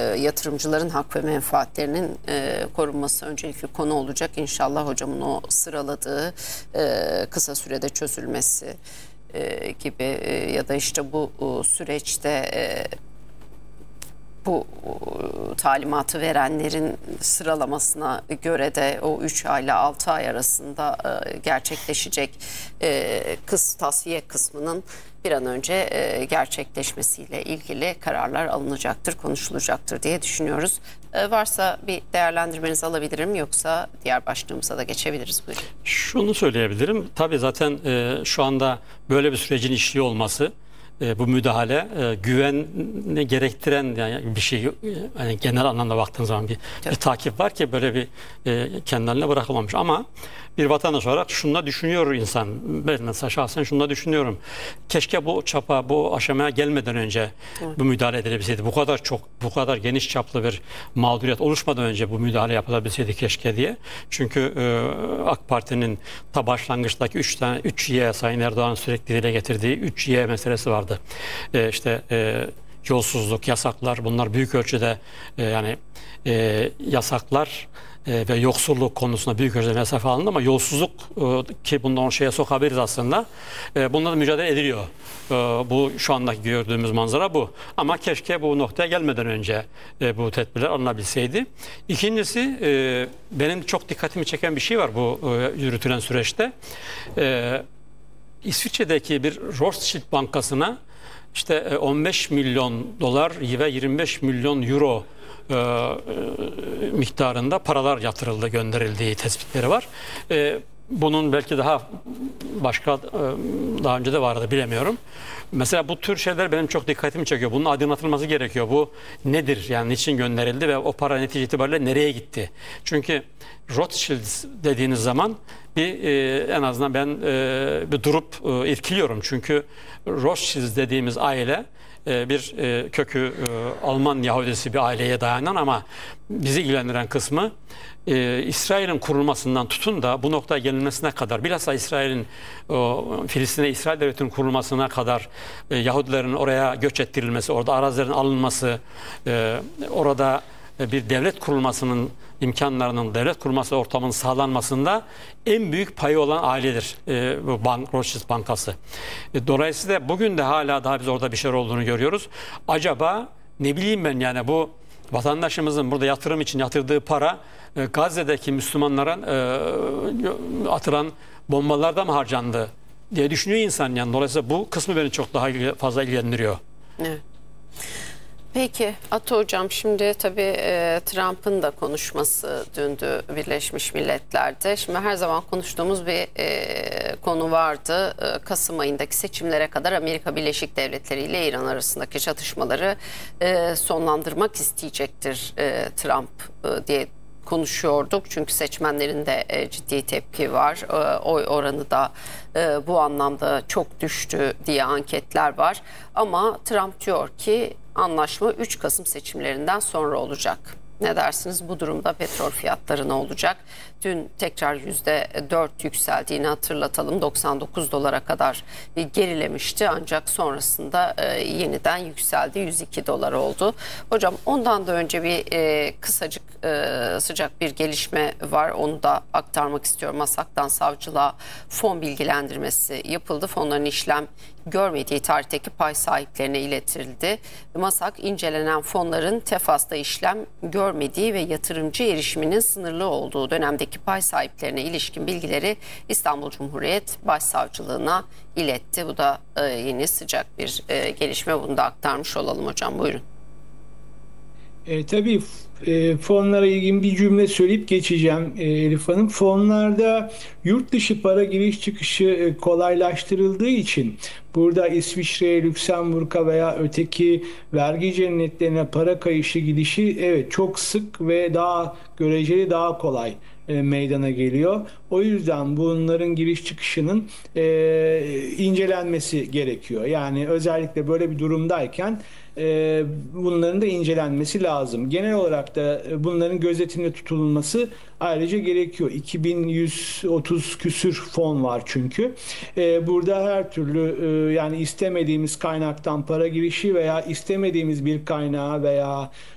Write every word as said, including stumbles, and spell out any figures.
yatırımcıların hak ve menfaatlerinin e, korunması öncelikli konu olacak. İnşallah hocamın o sıraladığı e, kısa sürede çözülmesi e, gibi e, ya da işte bu e, süreçte e, bu e, talimatı verenlerin sıralamasına göre de o üç ay ile altı ay arasında e, gerçekleşecek e, kıs, tasfiye kısmının bir an önce e, gerçekleşmesiyle ilgili kararlar alınacaktır, konuşulacaktır diye düşünüyoruz. E, varsa bir değerlendirmenizi alabilirim, yoksa diğer başlığımıza da geçebiliriz. Buyurun. Şunu söyleyebilirim. Tabii zaten e, şu anda böyle bir sürecin işliyor olması, e, bu müdahale e, güveni gerektiren yani bir şey. Yani genel anlamda baktığın zaman bir, bir takip var ki böyle bir e, kendilerine bırakılmamış. Ama bir vatandaş olarak şunu düşünüyor insan. Ben mesela şahsen şunu düşünüyorum. Keşke bu çapa, bu aşamaya gelmeden önce evet. bu müdahale edilebilseydi. Bu kadar çok, bu kadar geniş çaplı bir mağduriyet oluşmadan önce bu müdahale yapılabilseydi keşke diye. Çünkü e, AK Parti'nin ta başlangıçtaki üç tane üç Y Sayın Erdoğan'ın sürekli dile getirdiği üç Y meselesi vardı. E, işte e, yolsuzluk, yasaklar, bunlar büyük ölçüde e, yani e, yasaklar ve yoksulluk konusunda büyük ölçüde mesafe alındı, ama yolsuzluk ki bundan şeye sokabiliriz aslında. Bununla da mücadele ediliyor. Bu şu andaki gördüğümüz manzara bu. Ama keşke bu noktaya gelmeden önce bu tedbirler alınabilseydi. İkincisi, benim çok dikkatimi çeken bir şey var bu yürütülen süreçte. İsviçre'deki bir Rothschild bankasına işte on beş milyon dolar ve yirmi beş milyon euro E, e, miktarında paralar yatırıldı, gönderildiği tespitleri var. E, bunun belki daha başka e, daha önce de vardı, bilemiyorum. Mesela bu tür şeyler benim çok dikkatimi çekiyor. Bunun aydınlatılması gerekiyor. Bu nedir? Yani niçin gönderildi ve o para netice itibariyle nereye gitti? Çünkü Rothschild dediğiniz zaman bir e, en azından ben e, bir durup e, irkiliyorum. Çünkü Rothschild dediğimiz aile bir kökü Alman Yahudisi bir aileye dayanan, ama bizi ilgilendiren kısmı İsrail'in kurulmasından tutun da bu noktaya gelinmesine kadar, bilhassa İsrail'in Filistin'e İsrail devletinin kurulmasına kadar Yahudilerin oraya göç ettirilmesi, orada arazilerin alınması, orada bir devlet kurulmasının imkanlarının, devlet kurulması ortamının sağlanmasında en büyük payı olan ailedir e, bu bank, Rothschild Bankası. E, dolayısıyla bugün de hala daha biz orada bir şey olduğunu görüyoruz. Acaba ne bileyim ben, yani bu vatandaşımızın burada yatırım için yatırdığı para e, Gazze'deki Müslümanlara e, atılan bombalarda mı harcandı diye düşünüyor insan yani. Dolayısıyla bu kısmı beni çok daha fazla ilgilendiriyor. Evet. Peki Atı Hocam, şimdi tabii e, Trump'ın da konuşması dündü Birleşmiş Milletler'de. Şimdi her zaman konuştuğumuz bir e, konu vardı. E, Kasım ayındaki seçimlere kadar Amerika Birleşik Devletleri ile İran arasındaki çatışmaları e, sonlandırmak isteyecektir e, Trump e, diye konuşuyorduk. Çünkü seçmenlerin de e, ciddi tepki var. E, oy oranı da e, bu anlamda çok düştü diye anketler var. Ama Trump diyor ki anlaşma üç Kasım seçimlerinden sonra olacak. Ne dersiniz? Bu durumda petrol fiyatları ne olacak? Dün tekrar yüzde dört yükseldiğini hatırlatalım. doksan dokuz dolara kadar gerilemişti, ancak sonrasında e, yeniden yükseldi. yüz iki dolar oldu. Hocam, ondan da önce bir e, kısacık e, sıcak bir gelişme var. Onu da aktarmak istiyorum. MASAK'tan savcılığa fon bilgilendirmesi yapıldı. Fonların işlem görmediği tarihteki pay sahiplerine iletildi. MASAK incelenen fonların Tefas'ta işlem görmediği ve yatırımcı erişiminin sınırlı olduğu dönemdeki pay sahiplerine ilişkin bilgileri İstanbul Cumhuriyet Başsavcılığına iletti. Bu da e, yeni sıcak bir e, gelişme. Bunu da aktarmış olalım hocam. Buyurun. E, tabii e, fonlara ilgin bir cümle söyleyip geçeceğim e, Elif Hanım. Fonlarda yurt dışı para giriş çıkışı e, kolaylaştırıldığı için burada İsviçre'ye, Lüksemburg'a veya öteki vergi cennetlerine para kayışı gidişi evet çok sık ve daha göreceli, daha kolay e, meydana geliyor. O yüzden bunların giriş çıkışının e, incelenmesi gerekiyor. Yani özellikle böyle bir durumdayken e, bunların da incelenmesi lazım. Genel olarak da bunların gözetimde tutulması ayrıca gerekiyor. iki bin yüz otuz küsür fon var çünkü. E, burada her türlü e, yani istemediğimiz kaynaktan para girişi veya istemediğimiz bir kaynağa veya